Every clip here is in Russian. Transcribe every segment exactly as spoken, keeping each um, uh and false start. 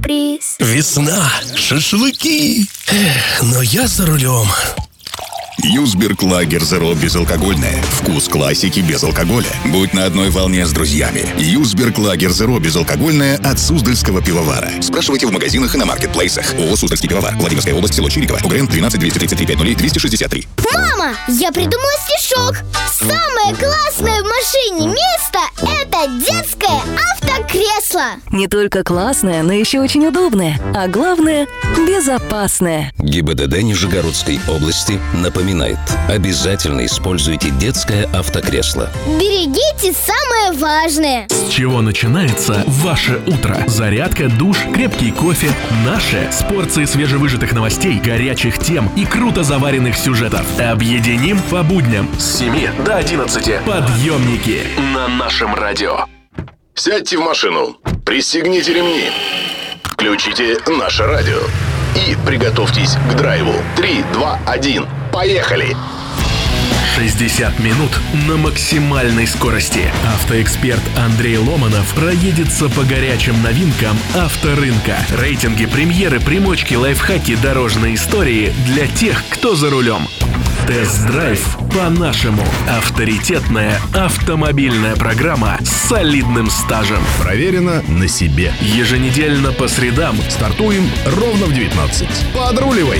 сюрприз. Весна, шашлыки. Эх, но я за рулем. Юсберг Лагер Зеро безалкогольное. Вкус классики без алкоголя. Будь на одной волне с друзьями. Юсберг Лагер Зеро безалкогольное от Суздальского пивовара. Спрашивайте в магазинах и на маркетплейсах. ООО «Суздальский пивовар». Владимирская область, село Чириково. УГРН тринадцать двести тридцать три пять ноль двести шестьдесят три. Мама, я придумала стишок. Самое классное в машине место – это детское автокресло. Не только классное, но еще очень удобное. А главное – безопасное. ГИБДД Нижегородской области напоминает: обязательно используйте детское автокресло. Берегите самое важное. С чего начинается ваше утро? Зарядка, душ, крепкий кофе. Наше с порцией свежевыжатых новостей, горячих тем и круто заваренных сюжетов. Объединим по будням с семи до одиннадцати. Подъемники на нашем радио. Сядьте в машину, пристегните ремни, включите наше радио и приготовьтесь к драйву. Три, два, один, поехали! шестьдесят минут на максимальной скорости. Автоэксперт Андрей Ломанов проедется по горячим новинкам авторынка. Рейтинги, премьеры, примочки, лайфхаки, дорожные истории для тех, кто за рулем. Тест-драйв по-нашему. Авторитетная автомобильная программа с солидным стажем. Проверено на себе. Еженедельно по средам. Стартуем ровно в девятнадцать. Подруливай!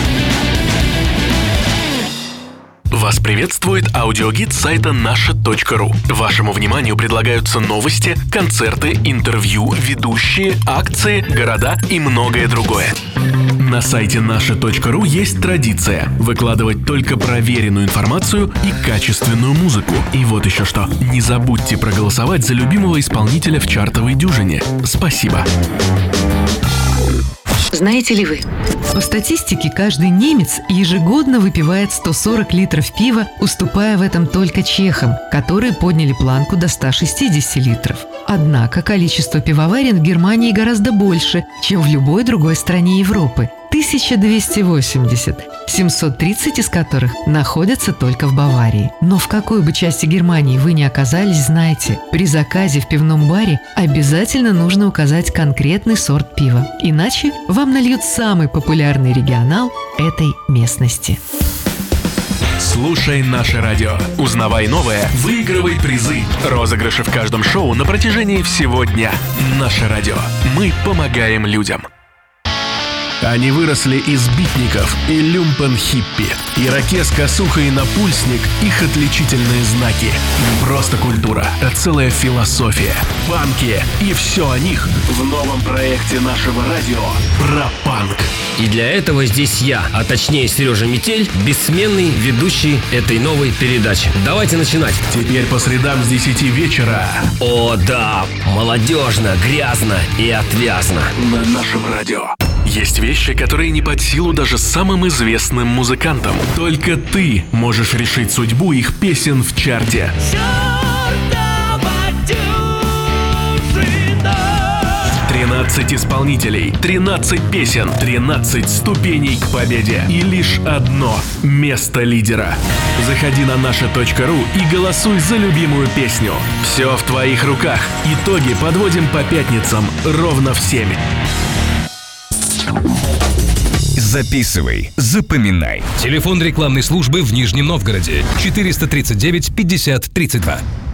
Вас приветствует аудиогид сайта наша точка ру. Вашему вниманию предлагаются новости, концерты, интервью, ведущие, акции, города и многое другое. На сайте наша точка ру есть традиция выкладывать только проверенную информацию и качественную музыку. И вот еще что. Не забудьте проголосовать за любимого исполнителя в чартовой дюжине. Спасибо. Знаете ли вы? По статистике, каждый немец ежегодно выпивает сто сорок литров пива, уступая в этом только чехам, которые подняли планку до ста шестидесяти литров. Однако количество пивоварен в Германии гораздо больше, чем в любой другой стране Европы – тысяча двести восемьдесят, семьсот тридцать из которых находятся только в Баварии. Но в какой бы части Германии вы ни оказались, знайте, при заказе в пивном баре обязательно нужно указать конкретный сорт пива, иначе вам нальют самый популярный регионал этой местности. Слушай наше радио. Узнавай новое, выигрывай призы. Розыгрыши в каждом шоу на протяжении всего дня. Наше радио. Мы помогаем людям. Они выросли из битников и люмпен-хиппи. Ирокез, косуха и напульсник – их отличительные знаки. Не просто культура, а целая философия. Панки и все о них в новом проекте нашего радио про панк. И для этого здесь я, а точнее Сережа Метель, бессменный ведущий этой новой передачи. Давайте начинать. Теперь по средам с десяти вечера. О да, молодежно, грязно и отвязно. На нашем радио. Есть вещи, которые не под силу даже самым известным музыкантам. Только ты можешь решить судьбу их песен в чарте. тринадцать исполнителей, тринадцать песен, тринадцать ступеней к победе и лишь одно место лидера. Заходи на наша точка ру и голосуй за любимую песню. Все в твоих руках. Итоги подводим по пятницам ровно в семь. Записывай, запоминай. Телефон рекламной службы в Нижнем Новгороде четыреста тридцать девять пятьдесят тридцать два.